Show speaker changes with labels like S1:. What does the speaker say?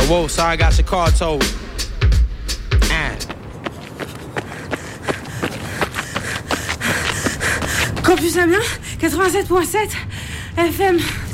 S1: whoa, sorry, I got your car towed.
S2: Campus Amiens, 87.7 FM.